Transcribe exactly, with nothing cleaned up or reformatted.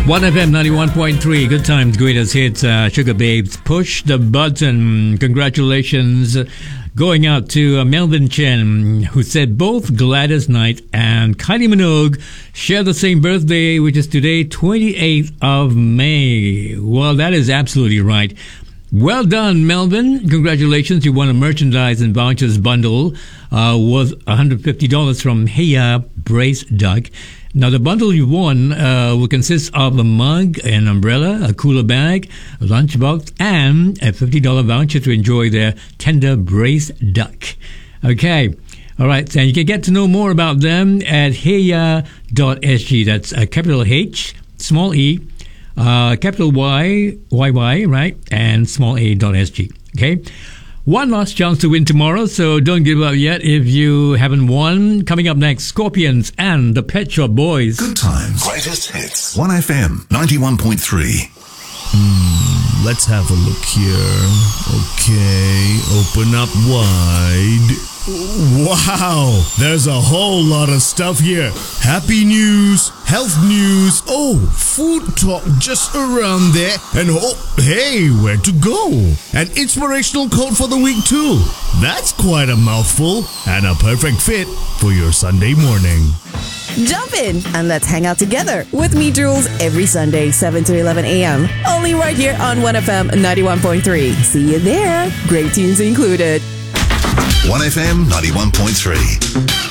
one F M ninety-one point three. Good times, greatest hits. Uh, Sugar Babes, Push the Button. Congratulations going out to uh, Melvin Chen, who said both Gladys Knight and Kylie Minogue share the same birthday, which is today, twenty-eighth of May. Well, that is absolutely right. Well done, Melvin. Congratulations. You won a merchandise and vouchers bundle uh, worth one hundred fifty dollars from Heya Braised Duck. Now, the bundle you won uh, will consist of a mug, an umbrella, a cooler bag, a lunchbox, and a fifty dollars voucher to enjoy their tender braised duck. Okay. All right. And you can get to know more about them at heya dot s g. That's a capital H, small e, uh, capital Y, Y Y, right? And small a dot s g. Okay. One last chance to win tomorrow, so don't give up yet if you haven't won. Coming up next, Scorpions and the Pet Shop Boys. Good times. Greatest hits. one F M ninety-one point three. Hmm, let's have a look here. Okay, open up wide. Wow, there's a whole lot of stuff here. Happy news, health news, oh, food talk just around there, and oh, hey, where to go? An inspirational quote for the week too. That's quite a mouthful, and a perfect fit for your Sunday morning. Jump in and let's hang out together with me, Jules, every Sunday, seven to eleven a.m. Only right here on one F M ninety-one point three. See you there. Great tunes included. one F M ninety-one point three.